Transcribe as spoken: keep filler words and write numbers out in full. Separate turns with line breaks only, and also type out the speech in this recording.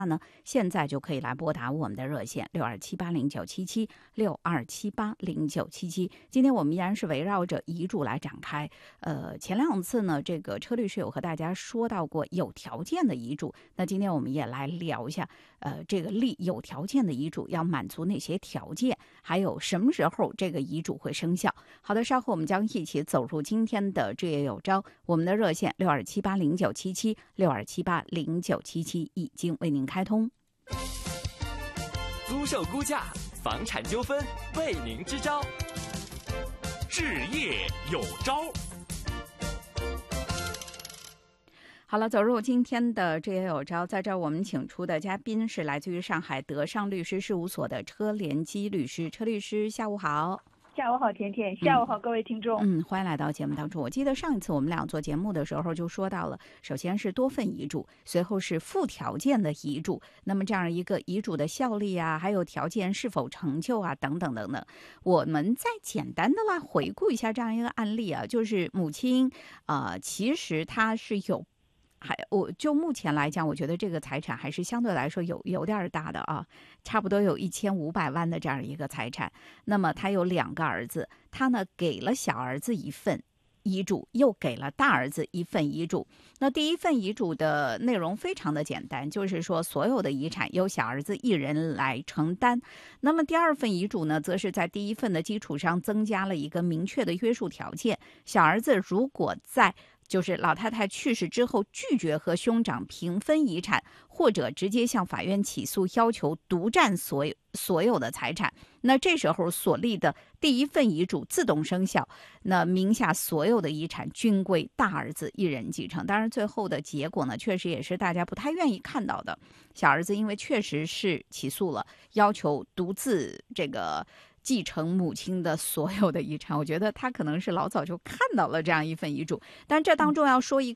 那呢，现在就可以来拨打我们的热线六二七八零九七七六二七八零九七七。今天我们依然是围绕着遗嘱来展开。呃，前两次呢，这个车律师有和大家说到过有条件的遗嘱，那今天我们也来聊一下，呃，这个立有条件的遗嘱要满足哪些条件，还有什么时候这个遗嘱会生效。好的，稍后我们将一起走入今天的这也有招，我们的热线六二七八零九七七六二七八零九七七已经为您开通。
租售估价，房产纠纷，为您支招。置业有招。
好了，走入今天的这也有招，在这儿我们请出的嘉宾是来自于上海德尚律师事务所的车连基律师。车律师，下午好。
下午好，甜甜。下午好，各位听众。
嗯，欢迎来到节目当中。我记得上一次我们俩做节目的时候就说到了，首先是多份遗嘱，随后是附条件的遗嘱。那么这样一个遗嘱的效力啊，还有条件是否成就啊，等等等等。我们再简单的来回顾一下这样一个案例啊，就是母亲啊、呃，其实她是有。还我就目前来讲，我觉得这个财产还是相对来说有有点大的啊，差不多有一千五百万的这样一个财产。那么他有两个儿子，他呢给了小儿子一份遗嘱，又给了大儿子一份遗嘱。那第一份遗嘱的内容非常的简单，就是说所有的遗产由小儿子一人来承担。那么第二份遗嘱呢，则是在第一份的基础上增加了一个明确的约束条件，小儿子如果在就是老太太去世之后拒绝和兄长平分遗产，或者直接向法院起诉要求独占所有所有的财产，那这时候所立的第一份遗嘱自动生效，那名下所有的遗产均归大儿子一人继承。当然最后的结果呢，确实也是大家不太愿意看到的。小儿子因为确实是起诉了，要求独自这个继承母亲的所有的遗产，我觉得他可能是老早就看到了这样一份遗嘱。但这当中要说一